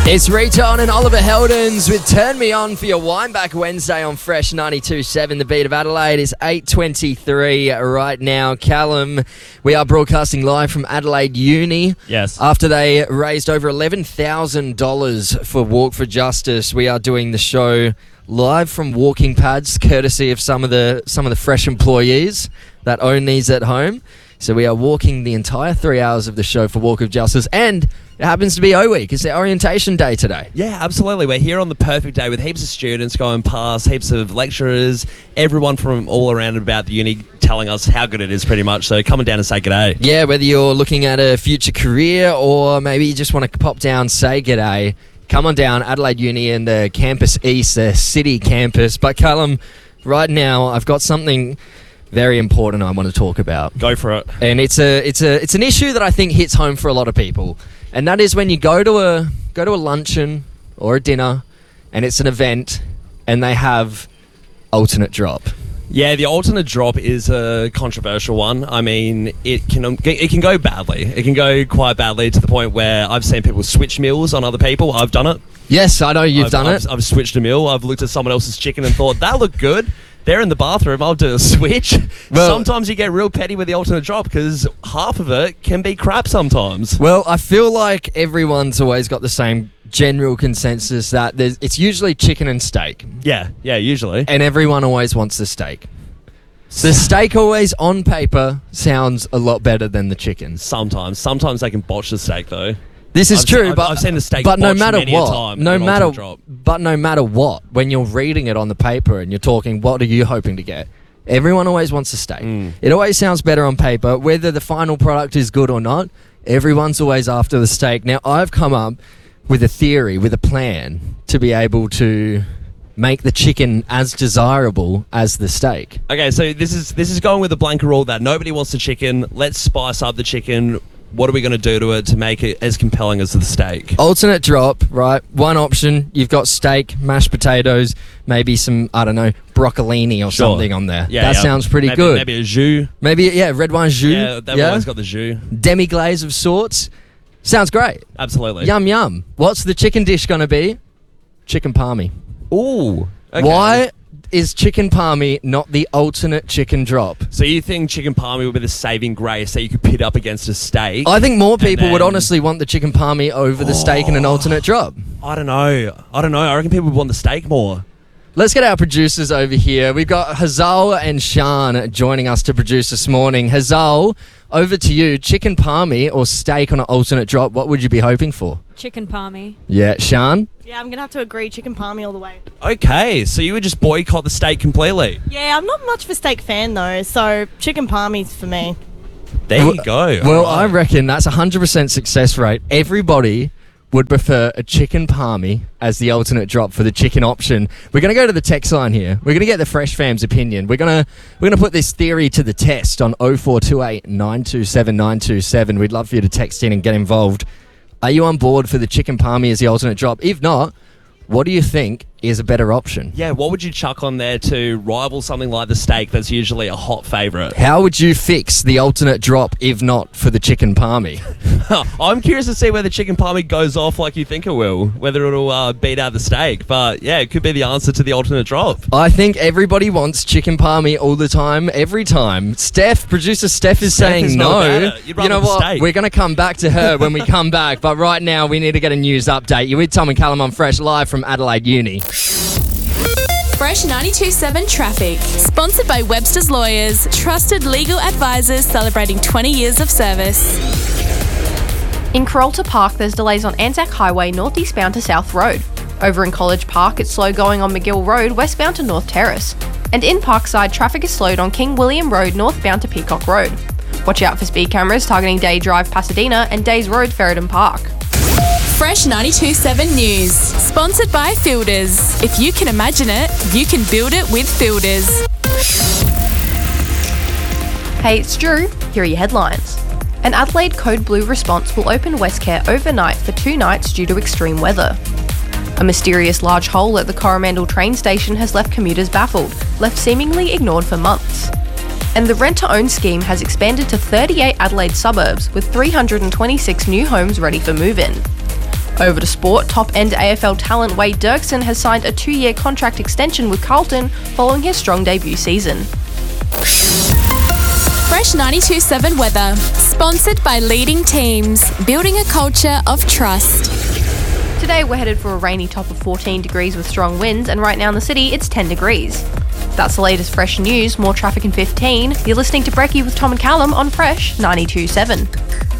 It's Riton and Oliver Heldens with Turn Me On for your Wind Back Wednesday on Fresh 92.7. The beat of Adelaide is 8:23 right now. Callum, we are broadcasting live from Adelaide Uni. Yes. After they raised over $11,000 for Walk for Justice, we are doing the show live from walking pads, courtesy of some of the fresh employees that own these at home. So we are walking the entire 3 hours of the show for Walk of Justice, and it happens to be O Week. It's their orientation day today. Yeah, absolutely. We're here on the perfect day with heaps of students going past, heaps of lecturers, everyone from all around about the uni telling us how good it is pretty much. So coming down and say g'day. Yeah, whether you're looking at a future career or maybe you just want to pop down, say g'day, come on down, Adelaide Uni and the Campus East, the city campus. But Callum, right now I've got something very important I want to talk about. Go for it. And it's an issue that I think hits home for a lot of people. And that is when you go to a luncheon or a dinner and it's an event and they have alternate drop. Yeah, the alternate drop is a controversial one. I mean, it can go badly. It can go quite badly to the point where I've seen people switch meals on other people. I've done it. Yes, I know you've done it. I've switched a meal. I've looked at someone else's chicken and thought, that looked good. They're in the bathroom, I'll do a switch. Well, sometimes you get real petty with the alternate drop because half of it can be crap sometimes. Well, I feel like everyone's always got the same general consensus that it's usually chicken and steak. Yeah, usually. And everyone always wants the steak. The steak always, on paper, sounds a lot better than the chicken. Sometimes they can botch the steak though. This is true, but I've seen the steak. But no matter what, no matter what, when you're reading it on the paper and you're talking, what are you hoping to get? Everyone always wants a steak. It always sounds better on paper, whether the final product is good or not. Everyone's always after the steak. Now, I've come up with a theory, with a plan to be able to make the chicken as desirable as the steak. Okay, so this is going with a blanket rule that nobody wants the chicken. Let's spice up the chicken. What are we going to do to it to make it as compelling as the steak? Alternate drop, right? One option, you've got steak, mashed potatoes, maybe some, I don't know, broccolini or something on there. Yeah, that sounds pretty good. Maybe a jus. Maybe, red wine jus. Yeah, they've always got the jus. Demi-glaze of sorts. Sounds great. Absolutely. Yum, yum. What's the chicken dish going to be? Chicken palmy. Ooh. Okay. Why is chicken palmy not the alternate chicken drop? So you think chicken palmy would be the saving grace that you could pit up against a steak? I think more people would honestly want the chicken palmy over the steak and an alternate drop. I don't know. I reckon people would want the steak more. Let's get our producers over here. We've got Hazal and Shan joining us to produce this morning. Hazal, over to you. Chicken palmy or steak on an alternate drop, what would you be hoping for? Chicken palmy. Yeah, Shan? Yeah, I'm going to have to agree. Chicken palmy all the way. Okay, so you would just boycott the steak completely? Yeah, I'm not much of a steak fan, though, so chicken palmy's for me. There you go. Well, I reckon that's 100% success rate. Everybody would prefer a chicken palmy as the alternate drop for the chicken option. We're going to go to the text line here. We're going to get the Fresh Fam's opinion. We're going to put this theory to the test on 0428 927 927. We'd love for you to text in and get involved. Are you on board for the chicken palmy as the alternate drop? If not, what do you think is a better option? Yeah, what would you chuck on there to rival something like the steak that's usually a hot favourite? How would you fix the alternate drop if not for the chicken palmy? I'm curious to see where the chicken palmy goes off like you think it will, whether it'll beat out the steak. But yeah, it could be the answer to the alternate drop. I think everybody wants chicken palmy all the time, every time. Producer Steph is saying no. You know what? Steak. We're going to come back to her when we come back. But right now, we need to get a news update. You're with Tom and Callum on Fresh, live from Adelaide Uni. Fresh 92.7 Traffic. Sponsored by Webster's Lawyers, trusted legal advisors celebrating 20 years of service. In Carolta Park, there's delays on Anzac Highway northeastbound to South Road. Over in College Park, it's slow going on McGill Road westbound to North Terrace. And in Parkside, traffic is slowed on King William Road northbound to Peacock Road. Watch out for speed cameras targeting Day Drive Pasadena and Days Road Ferryden Park. Fresh 92.7 News. Sponsored by Fielders. If you can imagine it, you can build it with Fielders. Hey, it's Drew. Here are your headlines. An Adelaide Code Blue response will open Westcare overnight for 2 nights due to extreme weather. A mysterious large hole at the Coromandel train station has left commuters baffled, left seemingly ignored for months. And the rent-to-own scheme has expanded to 38 Adelaide suburbs with 326 new homes ready for move-in. Over to sport, top-end AFL talent Wade Dirksen has signed a 2-year contract extension with Carlton following his strong debut season. Fresh 92.7 weather, sponsored by Leading Teams, building a culture of trust. Today we're headed for a rainy top of 14 degrees with strong winds, and right now in the city it's 10 degrees. That's the latest Fresh news, more traffic in 15. You're listening to Brekkie with Tom and Callum on Fresh 92.7.